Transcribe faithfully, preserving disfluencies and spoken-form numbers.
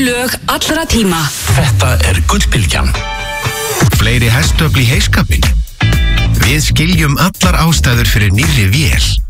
lög allra tíma. Þetta er Gullbylgjan. Fleiri hestöfl í heiskapinn. Við skiljum allar ástæður fyrir nýrri vél.